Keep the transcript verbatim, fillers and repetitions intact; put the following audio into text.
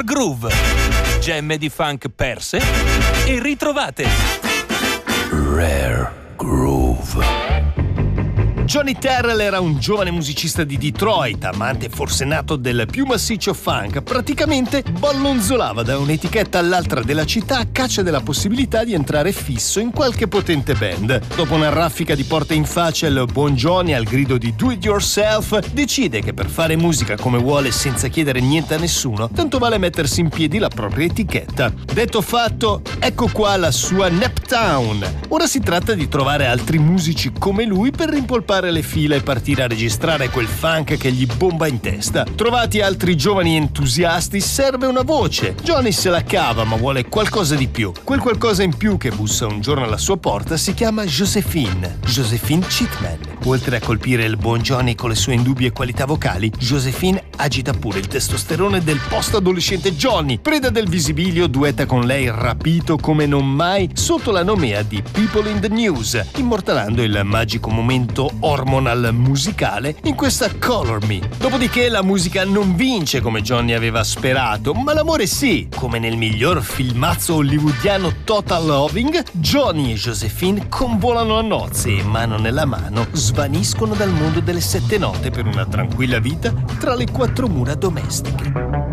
groove. Gemme di funk perse e ritrovate. Rare Groove. Johnny Terrell era un giovane musicista di Detroit, amante forsennato del più massiccio funk. Praticamente ballonzolava da un'etichetta all'altra della città a caccia della possibilità di entrare fisso in qualche potente band. Dopo una raffica di porte in faccia, il buon Johnny, al grido di do it yourself, decide che per fare musica come vuole senza chiedere niente a nessuno, tanto vale mettersi in piedi la propria etichetta. Detto fatto, ecco qua la sua Naptown. Ora si tratta di trovare altri musici come lui per rimpolpare le fila e partire a registrare quel funk che gli bomba in testa. Trovati altri giovani entusiasti, serve una voce. Johnny se la cava, ma vuole qualcosa di più. Quel qualcosa in più che bussa un giorno alla sua porta si chiama Josephine. Josephine Chitman. Oltre a colpire il buon Johnny con le sue indubbie qualità vocali, Josephine agita pure il testosterone del post-adolescente Johnny. Preda del visibilio, duetta con lei rapito come non mai sotto la nomea di People in the News, immortalando il magico momento hormonal musicale in questa Color Me. Dopodiché la musica non vince come Johnny aveva sperato, ma l'amore sì. Come nel miglior filmazzo hollywoodiano Total Loving, Johnny e Josephine convolano a nozze e mano nella mano svaniscono dal mondo delle sette note per una tranquilla vita tra le quattro mura domestiche.